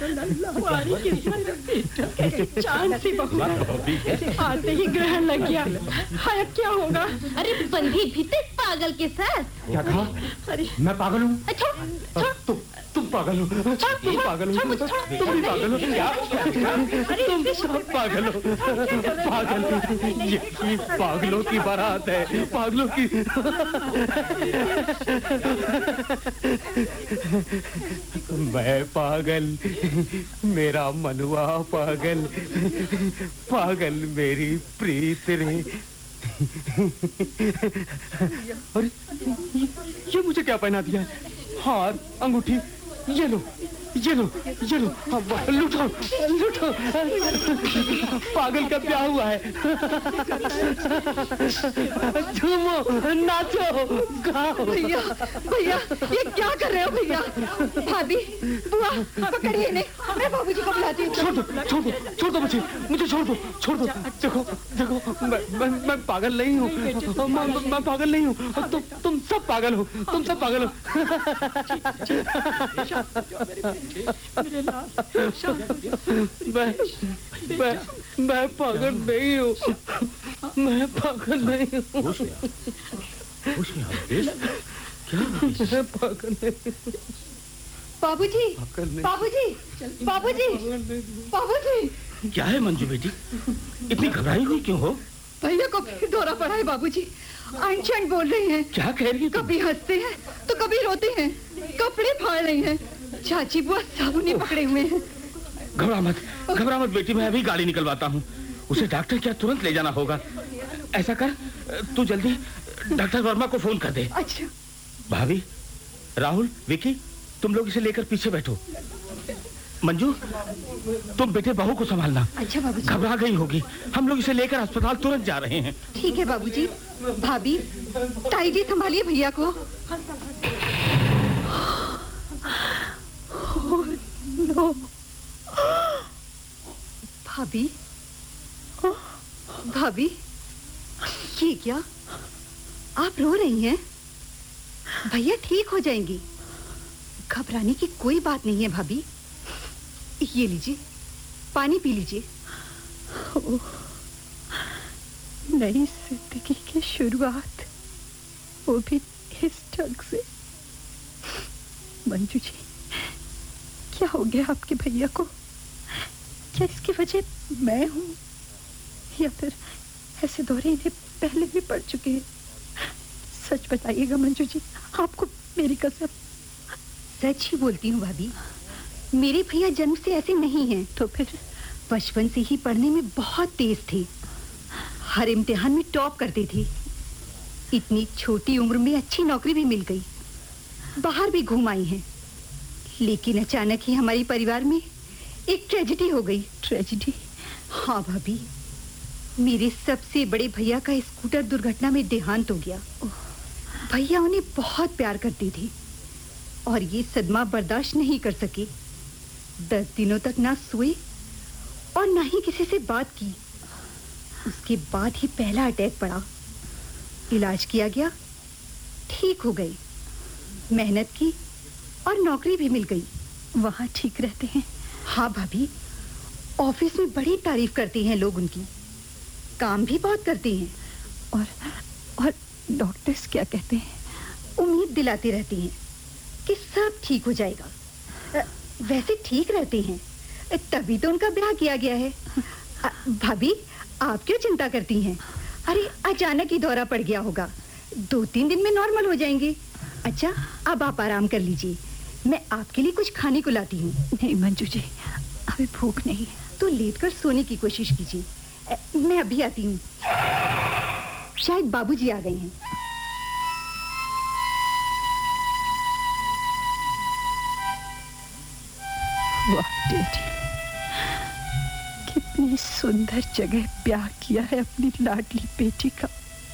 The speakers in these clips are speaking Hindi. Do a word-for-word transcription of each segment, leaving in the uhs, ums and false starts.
चांद सी बहू आते ही ग्रहण लग गया। हाय क्या होगा? अरे बंधी भीतर पागल के साथ। क्या कहा? अरे मैं पागल हूँ? अच्छा तुम तुम पागल हो? तुम पागल हो? तुम भी पागल हो? तुम सब पागल हो? पागल, ये पागलों की बारात है, पागलों की। मैं पागल, मेरा मनुआ पागल, पागल मेरी प्रीत रे। अरे ये मुझे क्या पहना दिया है? हार, अंगूठी, ये लो, ये लो, ये लो, लुटो, लुटो। पागल का ब्याह हुआ है। झूमो, नाचो, गाओ। भैया, भैया, ये क्या कर रहे हो भैया? भाभी, बुआ, पकड़िए इन्हें, मैं बाबूजी को बुलाती हूँ। छोड़ दो, छोड़ दो, छोड़ दो मुझे, मुझे छोड़ दो, छोड़ दो। देखो, देखो, मैं, मैं, मैं पागल नहीं हूँ, मैं, मैं पागल नहीं हूँ। तुम, तुम सब पागल हो, तुम सब पागल हो। मैं, मैं, मैं पागल नहीं हूँ, मैं पागल नहीं हूँ। क्या? मैं पागल नहीं। बाबूजी, बाबूजी, बाबूजी, बाबूजी। क्या है मंजू बेटी, इतनी घबराई हुई क्यों हो? भैया को फिर दौरा पड़ा है बाबूजी। अनशन बोल रहे हैं। क्या कह रही है? कभी हंसते हैं तो कभी रोते हैं, कपड़े फाड़ रही हैं। चाची बुआ साबुनी पकड़े हुए हैं। घबरा मत, घबरा मत बेटी, मैं अभी गाड़ी निकलवाता हूँ। उसे डॉक्टर क्या तुरंत ले जाना होगा। ऐसा कर, तू जल्दी डॉक्टर वर्मा को फोन कर दे। अच्छा। भाभी, राहुल, विकी, तुम लोग इसे लेकर पीछे बैठो। मंजू, तुम बेटे बहू को संभालना। अच्छा बाबूजी। घबरा गई होगी, हम लोग इसे लेकर अस्पताल तुरंत जा रहे हैं। ठीक है बाबूजी। भाभी, टाइडी संभालिए भैया को। नो। भाभी, भाभी, ये क्या? आप रो रही हैं? भैया ठीक हो जाएंगी, घबराने की कोई बात नहीं है भाभी। ये लीजिए, पानी पी लीजिए। नई जिंदगी की शुरुआत, वो भी इस ढंग से। मंजू जी, क्या हो गया आपके भैया को? क्या इसकी वजह मैं हूँ, या फिर ऐसे दौरे इन्हें पहले भी पड़ चुके हैं? सच बताइएगा मंजू जी, आपको मेरी कसम। सच ही बोलती हूँ भाभी, मेरे भैया जन्म से ऐसे नहीं हैं। तो फिर बचपन से ही पढ़ने में बहुत तेज थे, हर इम्तिहान में टॉप करते थे। इतनी छोटी उम्र में अच्छी नौकरी भी मिल गई, बाहर भी घूम आई हैं। लेकिन अचानक ही हमारे परिवार में एक ट्रेजेडी हो गई। ट्रेजेडी? हाँ भाभी, मेरे सबसे बड़े भैया का स्कूटर दुर्घटना में देहांत हो गया। भैया उन्हें बहुत प्यार करते थे और ये सदमा बर्दाश्त नहीं कर सके। दस दिनों तक ना सोए और ना ही किसी से बात की। उसके बाद ही पहला अटैक पड़ा, इलाज किया गया, ठीक हो गए। मेहनत की और नौकरी भी मिल गई। वहाँ ठीक रहते हैं? हाँ भाभी, ऑफिस में बड़ी तारीफ करते हैं लोग उनकी, काम भी बहुत करते हैं। और और डॉक्टर्स क्या कहते हैं? उम्मीद दिलाते रहते हैं कि सब ठीक हो जाएगा। वैसे ठीक रहते हैं, तभी तो उनका ब्याह किया गया है। भाभी, आप क्यों चिंता करती हैं? अरे अचानक ही दौरा पड़ गया होगा, दो तीन दिन में नॉर्मल हो जाएंगे। अच्छा, अब आप आराम कर लीजिए, मैं आपके लिए कुछ खाने को लाती हूँ। नहीं मंजू जी, अभी भूख नहीं है। तो लेटकर सोने की कोशिश कीजिए, मैं अभी आती हूँ। शायद बाबूजी आ गए हैं। वाह बेटी, कितनी सुंदर जगह ब्याह किया है अपनी लाडली बेटी का।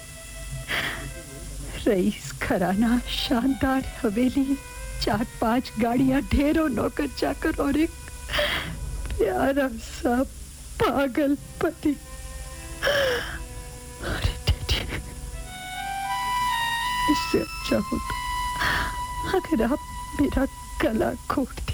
रईस घराना, शानदार हवेली, चार पांच गाड़ियां, ढेरों नौकर चाकर और एक प्यारा सा पागल पति। अरे बेटी, इससे अच्छा होता अगर आप मेरा गला घोट